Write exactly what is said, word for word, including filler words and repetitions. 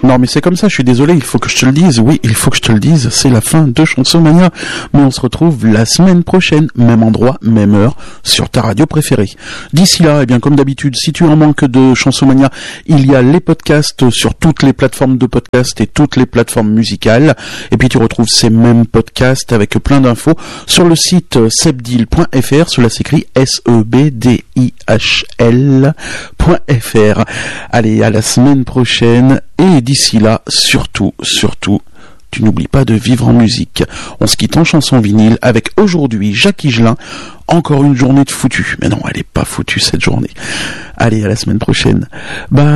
Non, mais c'est comme ça, je suis désolé, il faut que je te le dise. Oui, il faut que je te le dise, c'est la fin de Chansomania. Mais on se retrouve la semaine prochaine, même endroit, même heure, sur ta radio préférée. D'ici là, eh bien, comme d'habitude, si tu en manques de Chansomania, il y a les podcasts sur toutes les plateformes de podcast et toutes les plateformes musicales. Et puis tu retrouves ces mêmes podcasts avec plein d'infos sur le site sebdil point f r. Cela s'écrit S E B D I H L point F R. Allez, à la semaine prochaine. Et d'ici là, surtout, surtout, tu n'oublies pas de vivre en musique. On se quitte en chanson vinyle avec aujourd'hui Jacques Higelin. Encore une journée de foutu. Mais non, elle est pas foutue cette journée. Allez, à la semaine prochaine. Bye.